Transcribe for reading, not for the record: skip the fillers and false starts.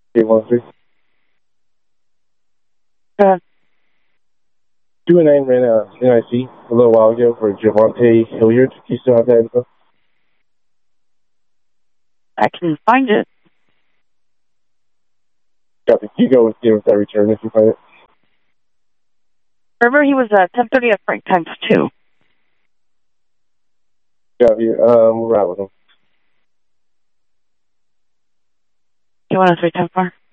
813. Good. 209 ran a NIC a little while ago for Javante Hilliard. Do you still have that info? I can find it. Copy. You go with that return if you find it. Remember, he was 10:30 at Frank times 2. Copy. We're out with him. Do you want a 310 4?